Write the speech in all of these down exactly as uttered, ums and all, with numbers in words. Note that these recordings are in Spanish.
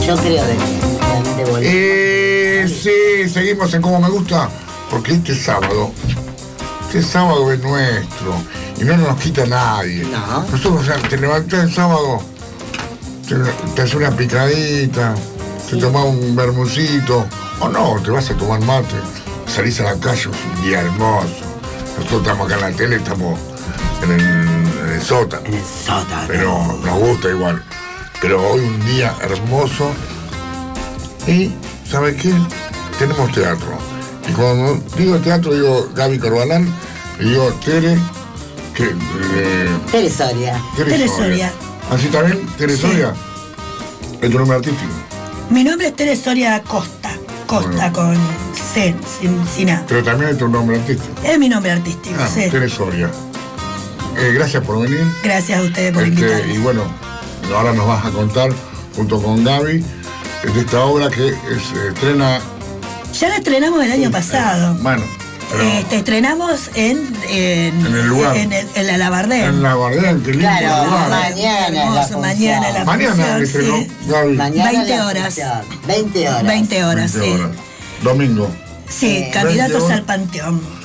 Yo creo de que realmente volvemos. Eh, sí, seguimos en Como Me Gusta, porque este sábado, este sábado es nuestro, y no nos quita nadie. No. Nosotros, o sea, te levantás el sábado, te, te haces una picadita, Sí. te tomás un bermucito, o no, te vas a tomar mate, salís a la calle, es un día hermoso. Nosotros estamos acá en la tele, estamos en el, en el sótano. En el sótano. Pero nos gusta igual. Pero hoy un día hermoso. Y, ¿sabes qué? Tenemos teatro. Y cuando digo teatro, digo Gaby Corbalán, y digo Tere, que... Eh, Tere Soria. Tere Tere Soria. Soria. ¿Así también? ¿Tere Sí. Soria? ¿Es tu nombre artístico? Mi nombre es Tere Soria Costa. Costa Bueno. con C, sin, sin A. Pero también es tu nombre artístico. Es mi nombre artístico, Ah, sí. Tere Soria. Eh, gracias por venir. Gracias a ustedes por Este, invitarme. y bueno, ahora nos vas a contar, junto con Gaby, de esta obra que se estrena... Ya la estrenamos el año pasado. Bueno, pero Este, estrenamos en, en, En el lugar. en, el- en la Labardén. en la Guardián, qué lindo Claro, lugar. mañana es la Hermoso, función. mañana la Mañana función, estrenó, sí. Gaby. Mañana veinte la horas. función. veinte horas. veinte horas, veinte sí. horas. Domingo. Sí, Eh, candidatos veinte horas. al Panteón.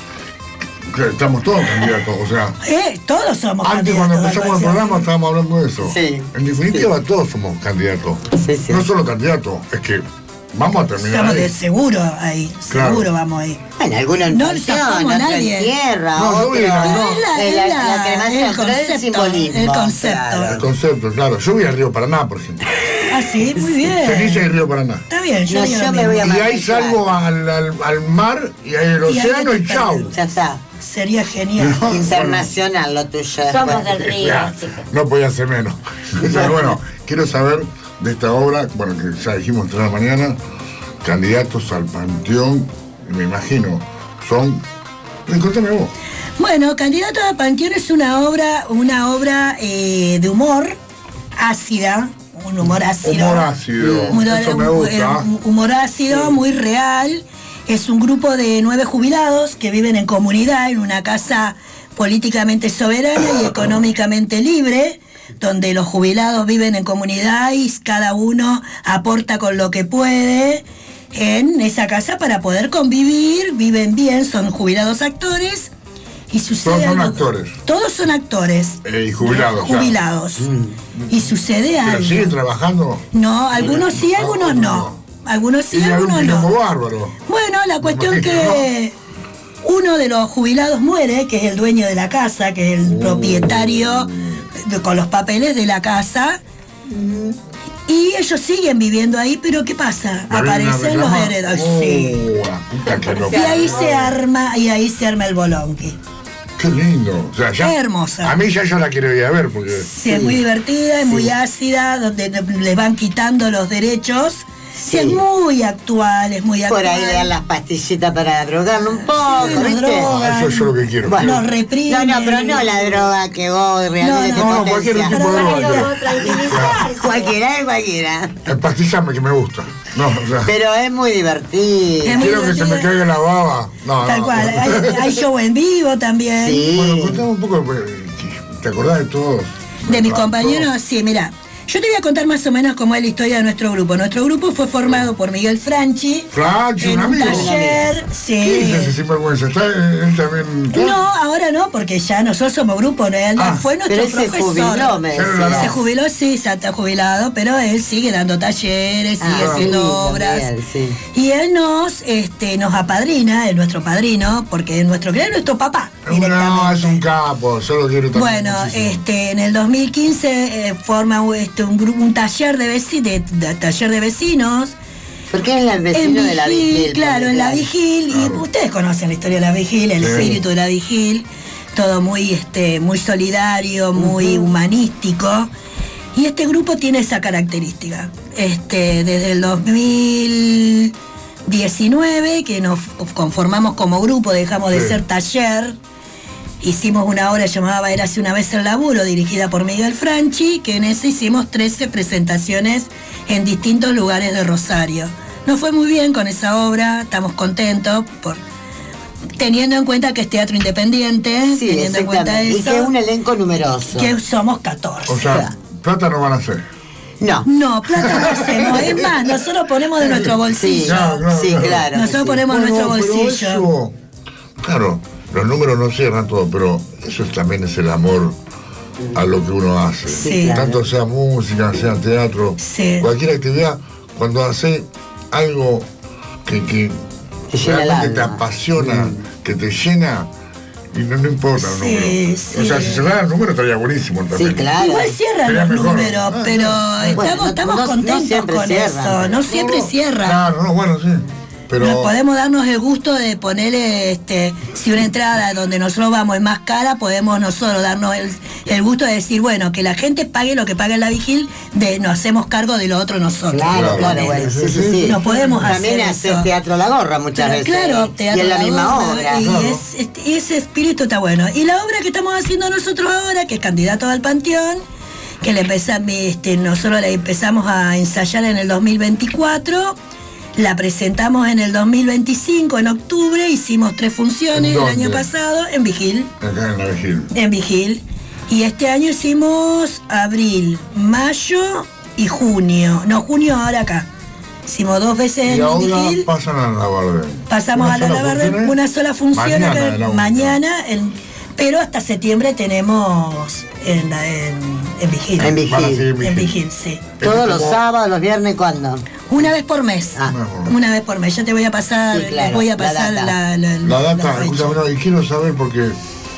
Que Estamos todos candidatos, o sea... Eh, todos somos Antes candidatos. cuando al empezamos el Panteón. programa estábamos hablando de eso. Sí. En definitiva todos somos candidatos. Sí, sí. No solo candidatos, es que vamos a terminar Estamos de ahí. seguro ahí, Claro. seguro vamos ahí. Bueno, algunos en No función, zafamos a otros nadie. en tierra, No, yo otro... vi la- no. Es la- Eh, es la- la- la cremación, el pero es el concepto, simbolismo. el concepto. claro. El concepto, claro. Yo voy al Río Paraná, por ejemplo. Ah, sí, muy bien. Ceniza y Río Paraná. Está bien, yo No, digo yo lo me voy a mismo. Y ahí salgo al, al, al mar y hay el Y ahí océano te y chau. perdés. Ya está. Sería genial. No. Internacional lo tuyo. Somos después. del río, Ya, así que. no podía ser menos. Entonces, bueno, quiero saber de esta obra, bueno, que ya dijimos entrar mañana, candidatos al Panteón, me imagino, son... Contame vos. Bueno, Candidato a Panteón es una obra, una obra eh, de humor ácida, un humor ácido. Humor ácido, Humor, eso me hum- gusta. eh, humor ácido, muy real. Es un grupo de nueve jubilados que viven en comunidad, en una casa políticamente soberana y económicamente libre, donde los jubilados viven en comunidad y cada uno aporta con lo que puede en esa casa para poder convivir, viven bien, son jubilados actores y sucede Todos son algo- actores. Todos son actores. Eh, y jubilados, claro. Jubilados. Y sucede ¿Pero algo. siguen trabajando? No, algunos sí, algunos no. Algunos sí, Y hay un algunos quilombo no. bárbaro. Bueno, la cuestión imagino, que uno de los jubilados muere, que es el dueño de la casa, que es el Uh. propietario de- con los papeles de la casa. Y ellos siguen viviendo ahí, pero ¿qué pasa? ¿Me vienen a Aparecen los reclamar? herederos. Oh, Sí. la puta que lo Y ahí se arma, y ahí se arma el bolonqui. Qué lindo. O sea, ya, Es hermosa. A mí ya yo la quiero ir a ver porque... Sí, es muy divertida, es muy ácida, donde le van quitando los derechos. Sí, es muy actual, es muy actual. Por ahí le dan las pastillitas para drogarlo un poco, Sí, nos ¿viste? drogan. Ah, eso es yo lo que quiero. Bueno, Nos reprimen. No, no, pero no la droga que vos realmente No, no, te no, cualquier potencia. tipo de droga. Algo tranquilizarse. Cualquiera es cualquiera. El pastillame que me gusta. No, o sea, Pero es muy divertido. Es muy quiero que se me divertida. caiga la baba. No, Tal no. cual, hay, hay show en vivo también. Sí. Bueno, contame un poco, pues, ¿te acordás de todos? De mis compañeros, sí, mira. Yo te voy a contar más o menos cómo es la historia de nuestro grupo. Nuestro grupo fue formado por Miguel Franchi. Franchi, en un un amigo. taller, ¿Qué dice ese sí. sinvergüenza? ¿Está él, él también? No, ahora no, porque ya nosotros somos grupo, ¿no? Él Ah, fue nuestro Pero él se profesor. jubiló, me Se decía. Se jubiló, sí, se está jubilado, pero él sigue dando talleres, sigue Ah, haciendo sí, obras. también, sí. Y él nos, este, nos apadrina, es nuestro padrino, porque es nuestro, es nuestro papá. No, directamente. es un capo, yo lo quiero también. Bueno, muchísimo. este, en el dos mil quince eh, forma este, un, grupo, un taller de, veci- de, de- taller de vecinos. Porque es el vecino en de la Vigil, Vigil. claro, en la porque- Vigil. Y Claro. ustedes conocen la historia de la Vigil, el Sí. espíritu de la Vigil. Todo muy, este, muy solidario, muy humanístico. Y este grupo tiene esa característica. Este, desde el dos mil diecinueve, que nos conformamos como grupo, dejamos de Sí. ser taller. Hicimos una obra llamada Érase una vez el laburo, dirigida por Miguel Franchi, que en ese hicimos trece presentaciones en distintos lugares de Rosario. Nos fue muy bien con esa obra, estamos contentos, por, teniendo en cuenta que es teatro independiente, Sí, teniendo en cuenta exactamente. Y eso, que es un elenco numeroso. que somos catorce. O sea, plata no van a hacer. No. No, plata no hacemos. Es más, nosotros ponemos de nuestro Sí, bolsillo. Claro, claro, sí, claro. claro. que Nosotros sí. ponemos Bueno, nuestro pero bolsillo. eso, claro, los números no cierran todo, pero eso es- también es el amor a lo que uno hace. Sí, claro. Tanto sea música, sea teatro, Sí. cualquier actividad, cuando haces algo que, que Te llena el realmente te alma. apasiona, que te llena, y no, no importa el Sí, número. sí. O sea, si cerrara el número estaría buenísimo también. Sí, claro. Igual cierran Sería los mejor. números, Ah, pero no. estamos, Bueno, no- estamos no- no contentos siempre con cierran, eso. pero- No siempre No, cierran. Claro, no, bueno, sí. Pero Nos podemos darnos el gusto de ponerle, este, si una entrada donde nosotros vamos es más cara, podemos nosotros darnos el, el gusto de decir, bueno, que la gente pague lo que paga en la vigil, de nos hacemos cargo de lo otro nosotros. Claro, claro, Ponele. bueno, sí, sí, sí. No podemos También hacer hacer eso. teatro La Gorra muchas Pero veces. claro, teatro y en la, La misma Gorra, obra. Y Claro. es- este- ese espíritu está bueno. Y la obra que estamos haciendo nosotros ahora, que es Candidato al Panteón, que le empezamos, este, nosotros la empezamos a ensayar en el dos mil veinticuatro, la presentamos en el dos mil veinticinco, en octubre, hicimos tres funciones el ¿Dónde? año pasado, en Vigil, acá en la vigil. en Vigil. Y este año hicimos abril, mayo y junio. No, junio ahora acá. Hicimos dos veces Y en ahora Vigil. pasan a la Barde. Pasamos Una a la sola Lavarde, función, ¿eh? una sola función Mañana acá, es la única. mañana, en- pero hasta septiembre tenemos en, la- en, en Vigil. En Vigil. Van a seguir En vigil. Vigil, sí. Todos los como- sábados, los viernes, ¿cuándo? Una vez por mes. Ah. Una vez por mes. Yo te voy a pasar, Sí, claro, les voy a la pasar data. la, la, La data, fecha. escúchame, no, y quiero saber porque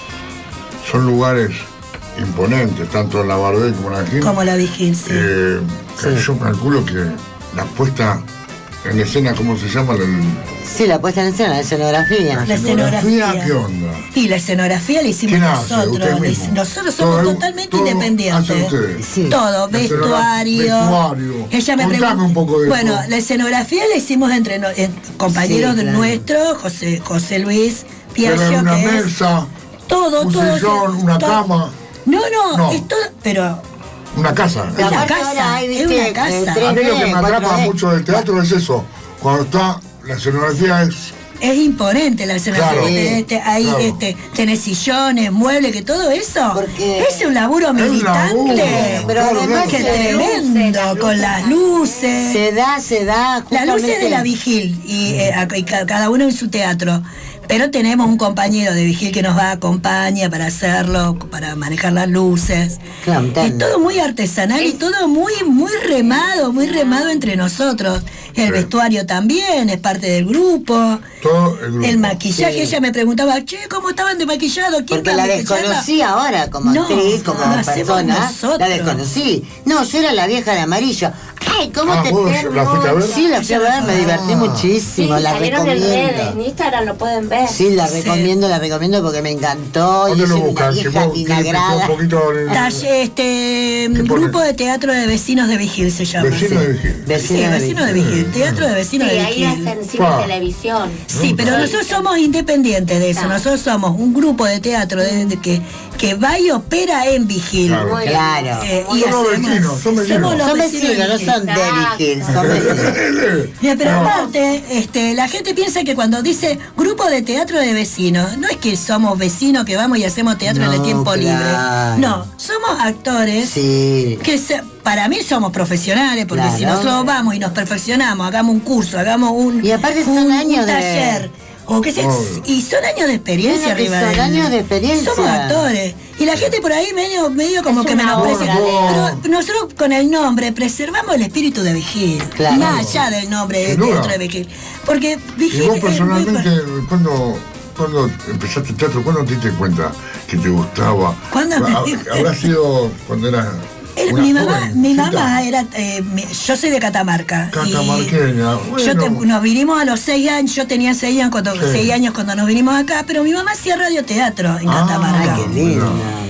son lugares imponentes, tanto en la Barde como en la Gil. Como la Vigil, sí. Eh, Sí. Yo calculo que la puesta en escena, ¿cómo se llama? La, Sí, la puesta en escena, la escenografía. La escenografía. ¿Qué onda? Y la escenografía la hicimos ¿Quién hace? nosotros. ¿Usted la mismo? hic- Nosotros somos Todo- totalmente todo independientes. hacen ustedes. Sí. Todo, La escenografía- vestuario. vestuario. Ella me Contame preguntó. un poco de Bueno, eso. la escenografía la hicimos entre no- en- compañeros Sí, de claro. nuestros, José, José Luis Pero Piaggio, una que es mesa, todo, un todo. sillón, una todo. cama, No, no, No. es todo, pero una casa. Y Una aparte casa, ahora hay, es viste, una casa. eh, A tres mí lo que D, me cuatro atrapa D. mucho del teatro es eso. Cuando está la escenografía es es imponente la escenografía. Claro. Tenés, este, ahí Claro. este, tenés sillones, muebles, que todo eso. Porque- es un laburo un militante. laburo. Pero Claro, además claro. Qué se, tremendo, con las luces. se da, se da. Las luces justamente- de la Vigil, y, eh, a- y ca- cada uno en su teatro. Pero tenemos un compañero de Vigil que nos va a acompañar para hacerlo, para manejar las luces. Claro, Es entiendo. todo muy artesanal y todo muy, muy remado, muy remado entre nosotros. El Sí. vestuario también es parte del grupo. todo el grupo. El maquillaje, Sí. ella me preguntaba, che, ¿cómo estaban de maquillado? ¿Quién Porque va a la maquillarla?" desconocí ahora como No, actriz, como lo hacemos persona. nosotros. La desconocí. No, yo era la vieja de amarillo. Ay, ¿cómo Ah, te ¿vos pego? la fuiste a ver? Sí, la fui a ver, me divertí Ah. muchísimo, Sí, la salieron en redes, en recomiendo. Instagram lo pueden ver. Sí, la Sí. recomiendo, la recomiendo porque me encantó. Y ¿Dónde es lo una buscan? Si vieja vos querés que vinagrada. un poquito el- Talle, este ¿Qué pone? grupo de teatro de vecinos de Vigil se llama. Vecino sí. de vigil. Sí, Vecino de vecinos de Vigil. Vigil, teatro de Sí, vecinos de ahí Vigil. hacen cine Pa. y televisión. Sí, pero nosotros somos independientes de eso. Ah. Nosotros somos un grupo de teatro de, de que, que va y opera en Vigil. Claro. Muy bien. Claro. Eh, Son los vecinos, son vecinos. somos los Son vecinos vecinos, de no Vigil. son de Vigil, son vecinos. Mira, pero No. aparte, este, la gente piensa que cuando dice grupo de teatro de vecinos, no es que somos vecinos que vamos y hacemos teatro en el No, tiempo claro. libre. No, somos actores Sí. que se- para mí somos profesionales, porque Claro. si nosotros vamos y nos perfeccionamos, hagamos un curso, hagamos un, Y aparte son un- años un de- taller, o qué sé, Obvio. y son años de experiencia Son- arriba son del- años de experiencia. Somos actores. Y la gente por ahí medio, medio como Es que una menosprecia. obra de- Pero nosotros con el nombre preservamos el espíritu de Vigil. Claro. Más allá del nombre de Sin duda. teatro de Vigil. Porque Vigil Y vos es muy personalmente, fuerte. cuando, cuando empezaste teatro, ¿cuándo te diste cuenta que te gustaba? ¿Cuándo me Ha- di Habrá sido cuando eras Era- una mi mamá, joven, mi chica. mamá era, eh, mi- yo soy de Catamarca. y Catamarqueña, yo te- bueno. nos vinimos a los seis años, yo tenía seis años cuando, Sí. seis años cuando nos vinimos acá, pero mi mamá hacía radioteatro en Ah, Catamarca. Ay, qué lindo.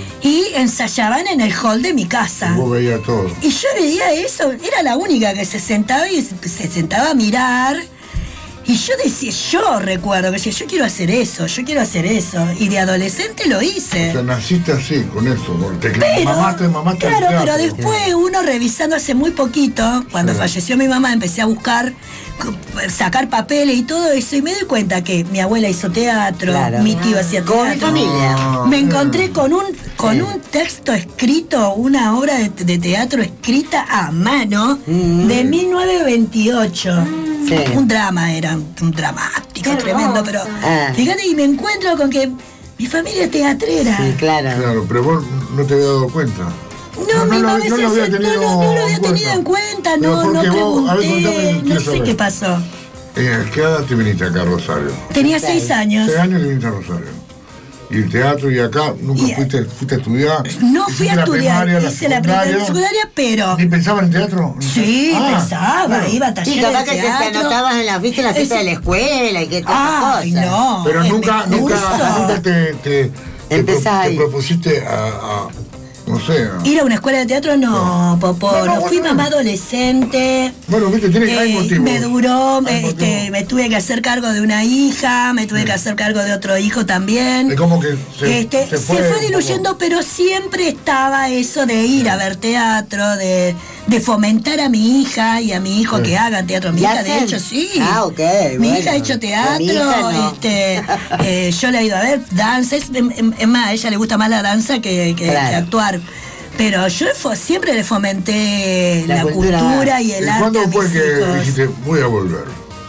Y ensayaban en el hall de mi casa. Vos veías todo. Y yo veía eso, era la única que se sentaba y se se sentaba a mirar. Y yo decía, yo recuerdo que decía, yo quiero hacer eso, yo quiero hacer eso. Y de adolescente lo hice. O sea, naciste así, con eso, porque Pero, mamaste, mamaste claro, al pero teatro. después uno revisando hace muy poquito, cuando Sí. falleció mi mamá, empecé a buscar, sacar papeles y todo eso, y me doy cuenta que mi abuela hizo teatro, Claro. mi tío hacía Como mi teatro. familia. Ah, Me bien. encontré con un con Sí. un texto escrito, una obra de, de teatro escrita a mano Mm. de mil novecientos veintiocho. Sí. Un drama, era un, un dramático Qué tremendo, hermoso. pero Ah. fíjate, y me encuentro con que mi familia es teatrera. Sí, claro. Claro, pero vos no te habías dado cuenta. No, mi lo- mamá no lo había no, tenido no, no lo había en tenido en cuenta, Pero no, no porque vos- a ver, pregunté, contame, no quiero sé saber. qué pasó. Eh, ¿Qué edad te viniste acá a Rosario? Tenía Seis. seis años. Seis años te viniste a Rosario. Y el teatro y acá nunca Y- fuiste, fuiste a estudiar. No fui Hiciste a la estudiar, primaria, hice la primaria, la secundaria, pero ¿Ni pensaban en teatro? sí, Ah, pensaba, bueno. iba a talleres Sí, capaz de que se te teatro. anotabas en la, ¿viste? En la fiesta Es- de la escuela y que todas esas Ay, cosas. no. Pero en nunca, mi nunca, curso. nunca te, te, te, Empezás te ahí. propusiste a, a, no sé, a- Ir a una escuela de teatro, no, Popó, No, no, no, fui bueno. mamá adolescente. Bueno, viste, tiene que hay Eh, motivos. me duró, Hay me, motivos. este, me tuve que hacer cargo de una hija, me tuve que hacer cargo de otro hijo también. Es como que se, Este, se se fue, fue, diluyendo, pero siempre estaba eso de ir a ver teatro, de, de fomentar a mi hija y a mi hijo Sí. que hagan teatro. Mi ¿Y hija, de hacen? hecho, sí. Ah, ok, Mi bueno. hija ha hecho teatro, Mi hija no. este, eh, yo la he ido a ver danza. Es, em- es más, a ella le gusta más la danza que, que- Claro. que actuar. Pero yo fo- siempre le fomenté La la, cultura. cultura, y ¿Y el arte a cuándo mis fue que hijos. dijiste, voy a volver?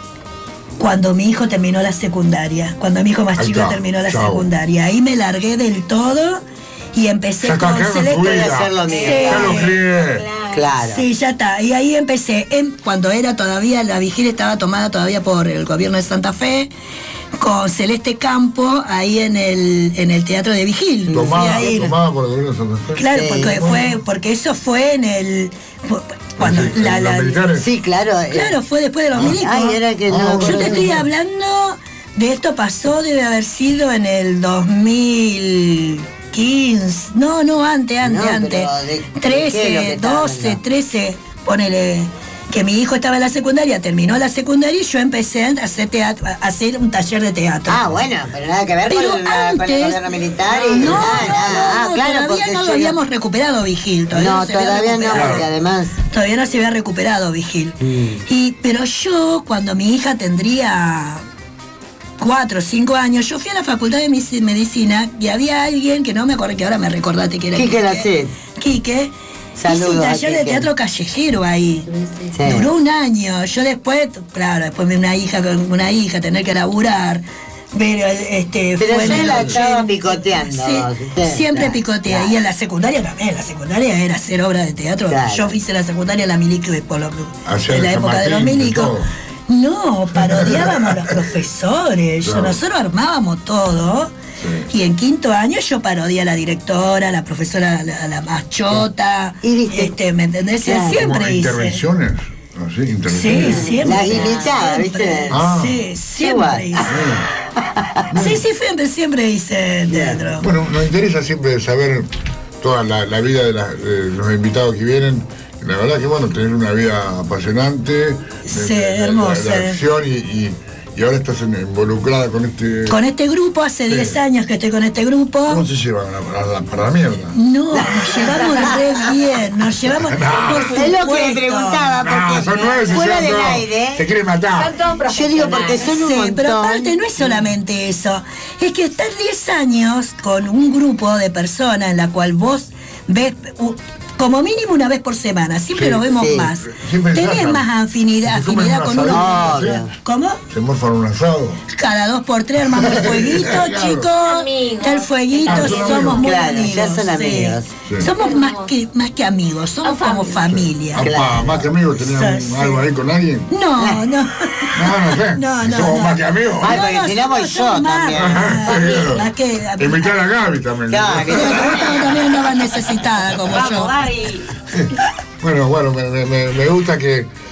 Cuando mi hijo terminó la secundaria, cuando mi hijo más Ahí chico está, terminó la chao. secundaria. Ahí me largué del todo y empecé Ya está, con ¿qué hago en tu Celeste. vida? Voy a hacer lo mío. Sí. Ya lo crié. Claro. Sí, ya está. Y ahí empecé, en- cuando era todavía, la vigilia estaba tomada todavía por el gobierno de Santa Fe, con Celeste Campo, ahí en el, en el Teatro de Vigil. Fui Tomada, a ir. tomada por el gobierno de Santa Fe. Claro, Sí. porque fue, porque eso fue en el cuando Sí, la, los la- militares. Sí, claro. eh, claro, fue después de los milicos. Ay, era que no. Ah, Yo te bueno. estoy hablando de esto, pasó, debe haber sido en el dos mil quince. No, no, antes, antes, No, antes. pero ¿de- de qué es lo que trece, estaba doce, hablando? trece, ponele. Que mi hijo estaba en la secundaria, terminó la secundaria y yo empecé a hacer teatro, a hacer un taller de teatro. Ah, bueno, pero nada que ver Pero con, la- con el antes- gobierno militar y no, no, nada, no, nada. Ah, no, claro, todavía porque no lo yo habíamos recuperado, Vigil. Todavía No, no, se había todavía no, recuperado. porque además. Todavía no se había recuperado Vigil. Mm. Y, pero yo, cuando mi hija tendría cuatro o cinco años, yo fui a la facultad de Mis- medicina y había alguien que no me acuerdo, que ahora me recordaste que era Quique Lacet. Quique. Saludos Hizo un a taller de Quique. teatro callejero ahí. Sí. Duró un año. Yo después, claro, después de una hija con una hija, tener que laburar. Pero este Pero fue en ya el la ochenta. estaba picoteando, Sí, ¿viste? siempre Claro, picotea. claro. Y en la secundaria también. La secundaria era hacer obras de teatro. Claro. Yo hice la secundaria en la milico por lo, Hacer en la San época de los Martín, de milicos. todo. No, parodiábamos a los profesores. Yo- Claro. nosotros armábamos todo. Sí. Y en quinto año yo parodié a la directora, a la profesora, a la, a la machota. Y viste. Este, ¿me entendés? Claro. Como Siempre hice. intervenciones. Así, Sí, intervenciones. siempre. Las imitadas, Siempre. ¿viste? Ah. Sí, Igual. siempre hice. Sí, sí, siempre, siempre hice teatro. Bueno, nos interesa siempre saber toda la, la vida de, la- de los invitados que vienen. La verdad que bueno, tener una vida apasionante, de, Sí, de- de- hermosa. de acción y, y, y ahora estás en- involucrada con este... Con este grupo, hace Sí. diez años que estoy con este grupo. ¿Cómo se llevan a la- a la- para la mierda? No, nos llevamos re bien, nos llevamos. No. por Es lo que le supuesto. preguntaba, No, porque son nueve, se fuera llevan del todos. aire. Se quiere matar. Son todos Yo digo porque son un Sí, montón. pero aparte no es solamente eso, es que estar diez años con un grupo de personas en la cual vos ves u- como mínimo una vez por semana, siempre Sí, nos vemos sí. más. Siempre Tenés ensayan. más afinidad, Se comen afinidad un con uno. asadito, Obvio. ¿sí? ¿Cómo? Se morfan un asado. Cada dos por tres armamos el fueguito, Claro. chicos. Amigos. Está el fueguito, Ah, son somos amigos. muy Claro, amigos. ya son sí. amigos. Sí. Somos más que, más que amigos, somos Ah, como familia. Apa, Claro. más que amigos, ¿tenían Sí, sí. algo ahí con alguien? No, no. No, no sé. No, no, Somos no. más que amigos. Ay, porque si no voy somos- yo somos más- también. más- más que- Invitar a Gaby también. Claro, que- Vos también no vas necesitada como yo. Vamos, Gaby. Bueno, bueno, me, me- me- me gusta que,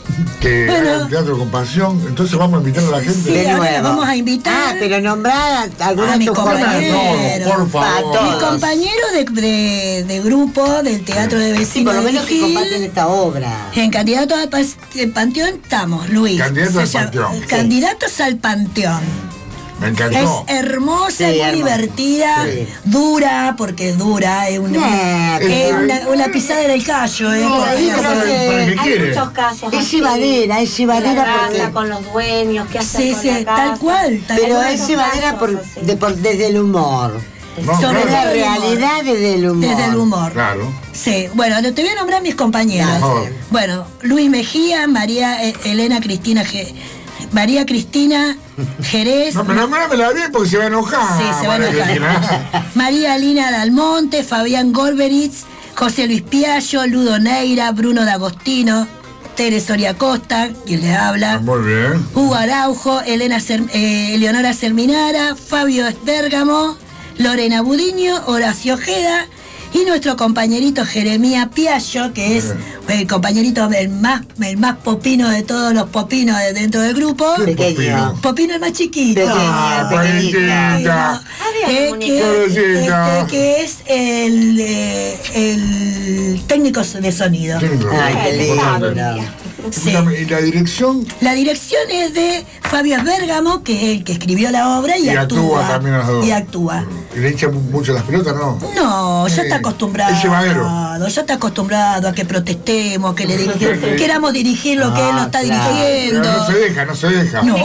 que Bueno. hagan teatro con pasión. Entonces vamos a invitar a la gente. Sí, De ahora nuevo. los vamos a invitar. Ah, pero nombrar a algunos A de mi tus compañero. compañeros. No, por A favor. todos. Mi compañero de, de, de grupo del Teatro de Sí, Vecinos por lo de menos que Vigil. comparten esta obra. En candidato al pas- el Panteón estamos, Luis. Candidato Se al llama- Panteón. Candidatos al Panteón. Me Es encantó. hermosa, Sí, muy hermosa. divertida, Sí. dura, porque es dura, es una, Nah, es pero- una, una pisada en el callo. ¿eh? No, Porque- ahí no pero para, sí, para el que Hay quiere. muchos casos. Es así. llevadera, es llevadera La casa porque... con los dueños, qué hacer Sí, con sí, la casa. tal cual. Tal Pero cual. es llevadera por, casos, sí. de, por- desde el humor. No, Sobre Es claro. la todo el humor. realidad desde el humor. Desde el humor. Claro. Sí, bueno, te voy a nombrar mis compañeros. Por favor. Bueno, Luis Mejía, María eh, Elena Cristina Ge- María Cristina Jerez. No, pero nómbramela bien porque se va a enojar. Sí, se va a María enojar. Cristina. María Lina Dalmonte, Fabián Gorberitz, José Luis Piallo, Ludo Neira, Bruno D'Agostino, Tere Soria Costa, quien le habla, Muy bien. Hugo Araujo, Elena Ser- eh, Eleonora Serminara, Fabio Bérgamo, Lorena Budiño, Horacio Ojeda y nuestro compañerito Jeremía Piallo, que es el compañerito el más, el más popino de todos los popinos de dentro del grupo. Pequeño. Popino el más chiquito. Pequeño, Ah, pequeñito. Juanita. Eh, Había que, Pobrecita. este, que es el, eh, el técnico de sonido. Lindo. Ay, qué lindo. Sí. Escúchame, ¿y la dirección? La dirección es de Fabio Bérgamo, que es el que escribió la obra y, Y actúa también a las dos. Y actúa. ¿Y le hincha mucho las pelotas, no? No, ya Sí. está acostumbrado. Es llevadero. Ya está acostumbrado a que protestemos, que le dirigir- queramos dirigir lo que él nos está Ah, claro. Pero dirigiendo. no se deja, no se deja. No,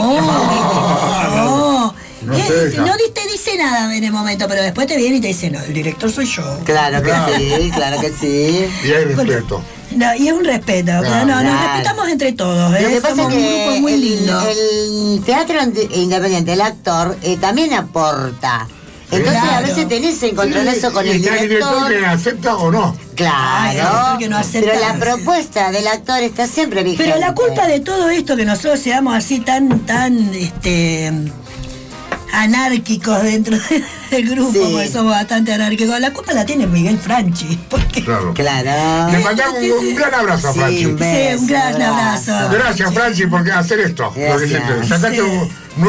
no. No Eh, se deja. no di- te dice nada en el momento, pero después te viene y te dice, no, el director soy yo. Claro que Claro. sí, claro que sí. Y hay respeto. No, y es un respeto, Claro. no, nos Claro. respetamos entre todos, ¿eh? Lo que pasa Somos es un que grupo muy el, lindo. el teatro inde- independiente, el actor, eh, también aporta. Entonces a Claro. veces tenés encontronazo con y el está director. que acepta o no. Ah, el Claro, director que no acepta. pero la propuesta del actor está siempre vigente. Pero la culpa de todo esto, que nosotros seamos así tan, tan, este, anárquicos dentro del grupo, Sí. porque somos bastante anárquicos, la culpa la tiene Miguel Franchi, porque... Claro. Claro. Le mandamos un, un gran abrazo a Sí, Franchi. un Sí, un gran abrazo. Gracias, Franchi, por hacer esto. Lo que Gracias. hiciste. Sacaste Sí. un-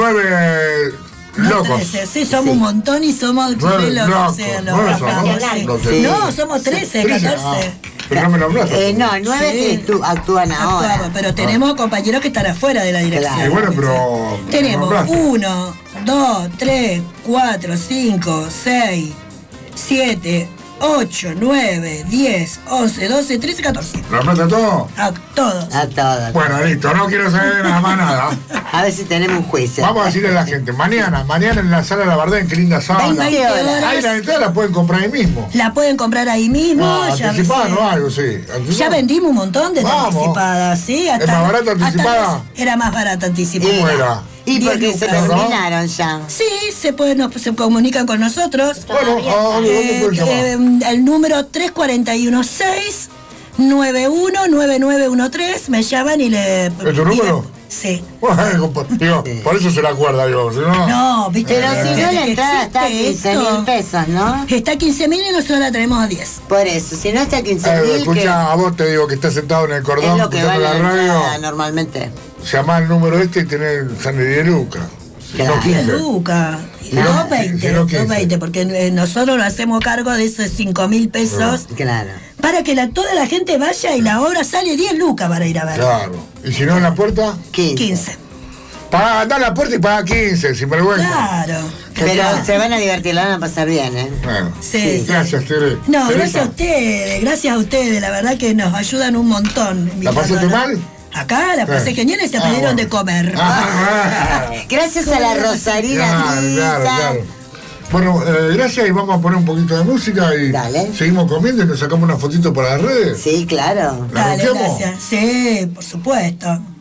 nueve No, locos. trece, sí, somos un montón y somos Nueve locos, locos, sí, los nueve somos. profesionales. Sí. No, somos trece, Trece, catorce. ah, pero no me nombraste. Eh, no, nueve Sí. que tú- actúan ahora. Actuamos, pero tenemos compañeros que están afuera de la dirección. Y bueno, pero. Tenemos nombraste. uno, dos, tres, cuatro, cinco, seis, siete, ocho, nueve, diez, once, doce, trece, catorce. ¿Lo nombraste todo? A todos. A todos. Bueno, listo, no quiero saber nada más nada. A ver si tenemos un juicio. Vamos a decirle a la gente, mañana, mañana en la sala de la Bardén, qué linda sala. veinte horas. Ahí la entrada la pueden comprar ahí mismo. La pueden comprar ahí mismo. No, ya, anticipada sí. no algo, sí. Ya Anticipada. vendimos un montón de Vamos. anticipadas, ¿sí? ¿Es más barata hasta- anticipada? Era más barata anticipada. ¿Cómo era? Y diez porque se lucas. terminaron ya. Sí, se, pueden, nos- se comunican con nosotros. Bueno, ¿a dónde, dónde Eh, pueden llamar? eh, el número tres cuatro uno seis, nueve uno nueve nueve uno tres, me llaman y le... ¿Es tu y le- número? Sí. Bueno, por- digo, por eso se la acuerda, digo, si no. No, viste. Pero que- si que- no, la que entrada está a existe quince esto. mil pesos, ¿no? Está a quince mil y nosotros la tenemos a diez. Por eso, si no está a quince Eh, mil, escucha, a vos te digo que estás sentado en el es cordón lo que escuchando vale la la entrada radio, normalmente. llamá al número este y tenés sangre de Luca. Si Claro. no, quince. Luca. Si No, no, veinte, si no, no quince. veinte, porque eh, nosotros nos hacemos cargo de esos cinco mil pesos Claro. para que la, toda la gente vaya y la obra sale diez lucas para ir a ver. Claro. Y si no en la puerta, quince. quince. paga, anda a la puerta y paga quince, sin vergüenza. Claro. Pero se van a divertir, la van a pasar bien, ¿eh? Bueno, Sí, Sí. sí. gracias, Tere. No, Teresa, gracias a ustedes, gracias a ustedes, la verdad que nos ayudan un montón. ¿La pasaste invitándonos. mal? Acá la pasé Eh. genial y se Ah, pidieron bueno. de comer. Ah, Gracias a la Rosarina claro, claro, Pizza. claro. Bueno, eh, gracias y vamos a poner un poquito de música y Dale. seguimos comiendo y nos sacamos una fotito para las redes. Sí, claro. ¿La Dale, rompemos? gracias. Sí, por supuesto.